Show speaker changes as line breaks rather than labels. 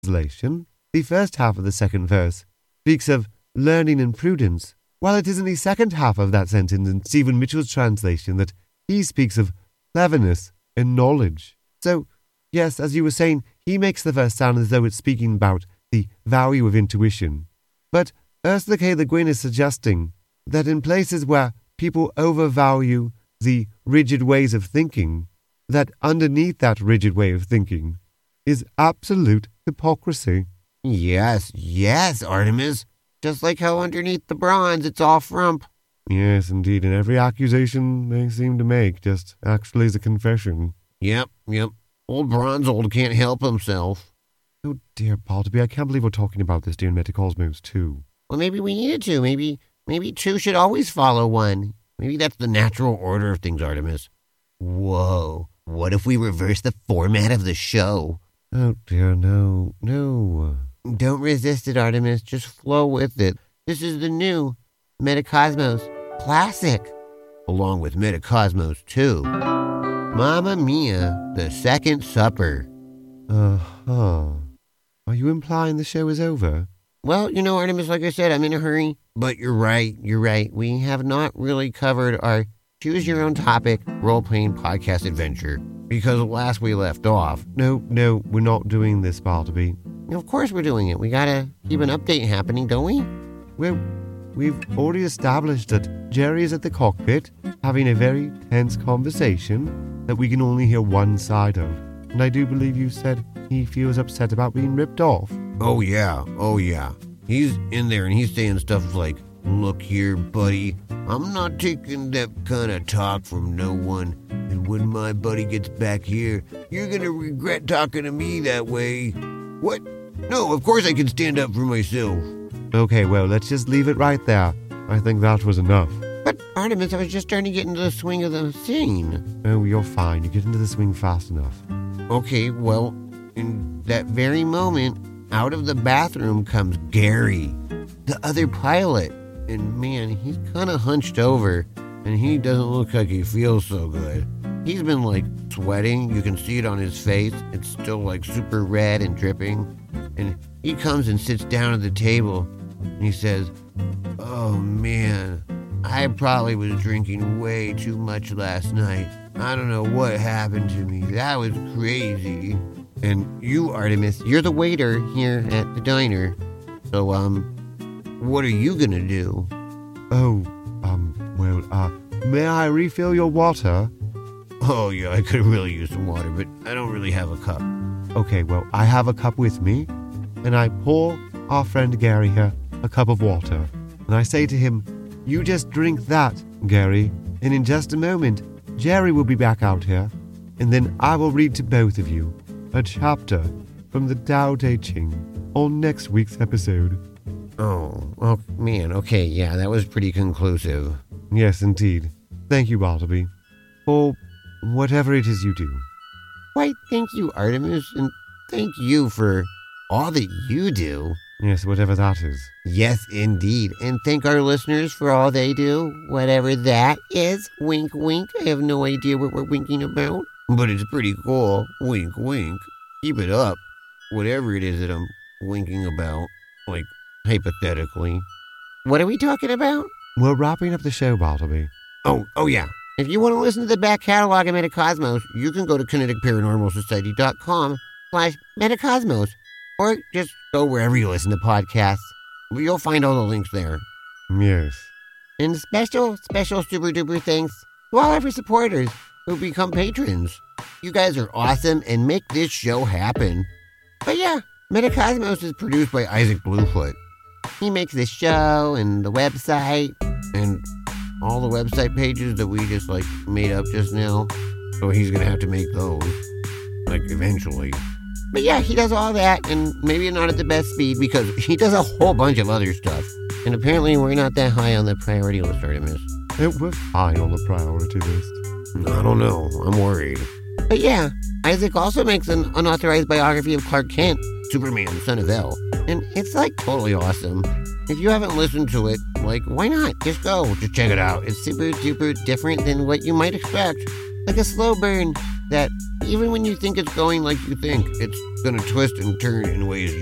translation, the first half of the second verse speaks of learning and prudence, while it is in the second half of that sentence in Stephen Mitchell's translation that he speaks of cleverness and knowledge. So, yes, as you were saying, he makes the verse sound as though it's speaking about the value of intuition. But Ursula K. Le Guin is suggesting that in places where people overvalue the rigid ways of thinking, that underneath that rigid way of thinking is absolute hypocrisy.
Yes, Artemis. Just like how underneath the bronze it's all frump.
Yes, indeed, and every accusation they seem to make just actually is a confession.
Yep. Old Bronzold can't help himself.
Oh dear, Bartleby, I can't believe we're talking about this during Metacosmos 2.
Well, maybe we needed to. Maybe two should always follow one. Maybe that's the natural order of things, Artemis. Whoa, what if we reverse the format of the show?
Oh dear, no.
Don't resist it, Artemis. Just flow with it. This is the new Metacosmos Classic, along with Metacosmos 2. Mamma Mia, The Second Supper.
Uh-huh. Are you implying the show is over?
Well, Artemis, like I said, I'm in a hurry. But you're right. We have not really covered our Choose Your Own Topic role-playing podcast adventure, because last we left off.
No, we're not doing this, Bartleby.
Of course we're doing it. We gotta keep an update happening, don't we?
Well, we've already established that Jerry is at the cockpit having a very tense conversation that we can only hear one side of. And I do believe you said he feels upset about being ripped off.
Oh yeah. He's in there and he's saying stuff like, "Look here, buddy, I'm not taking that kind of talk from no one. And when my buddy gets back here, you're gonna regret talking to me that way." What? No, of course I can stand up for myself.
Okay, well, let's just leave it right there. I think that was enough.
But, Artemis, I was just starting to get into the swing of the scene.
Oh, you're fine. You get into the swing fast enough.
Okay, well, in that very moment, out of the bathroom comes Gary, the other pilot. And man, he's kind of hunched over, and he doesn't look like he feels so good. He's been, sweating. You can see it on his face. It's still, super red and dripping. And he comes and sits down at the table, and he says, "Oh, man, I probably was drinking way too much last night. I don't know what happened to me. That was crazy." And you, Artemis, you're the waiter here at the diner. So, what are you gonna do?
May I refill your water?
Oh, yeah, I could really use some water, but I don't really have a cup.
Okay, well, I have a cup with me, and I pour our friend Gary here a cup of water. And I say to him, "You just drink that, Gary, and in just a moment, Jerry will be back out here, and then I will read to both of you a chapter from the Tao Te Ching on next week's episode."
Oh, man, okay, yeah, that was pretty conclusive.
Yes, indeed. Thank you, Bartleby, for whatever it is you do.
Why, thank you, Artemis, and thank you for all that you do.
Yes, whatever that is.
Yes, indeed, and thank our listeners for all they do, whatever that is. Wink, wink. I have no idea what we're winking about, but it's pretty cool. Wink, wink. Keep it up, whatever it is that I'm winking about, hypothetically. What are we talking about?
We're wrapping up the show, Bartleby.
Oh yeah. If you want to listen to the back catalog of Metacosmos, you can go to kineticparanormalsociety.com/Metacosmos, or just go wherever you listen to podcasts. You'll find all the links there.
Yes.
And special super duper thanks to all of our supporters who become patrons. You guys are awesome and make this show happen. But yeah, Metacosmos is produced by Isaac Bluefoot. He makes this show and the website and all the website pages that we just made up just now. So he's going to have to make those, eventually. But yeah, he does all that, and maybe not at the best speed because he does a whole bunch of other stuff. And apparently we're not that high on the priority list, Artemis.
We're high on the priority list.
I don't know. I'm worried. But yeah, Isaac also makes an unauthorized biography of Clark Kent, Superman, son of El. And it's totally awesome. If you haven't listened to it, why not? Just check it out. It's super duper different than what you might expect. Like a slow burn that even when you think it's going like you think, it's gonna twist and turn in ways